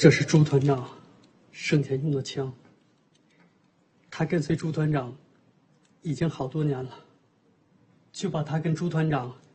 这是朱团长生前用的枪，他跟随朱团长已经好多年了，就把他跟朱团长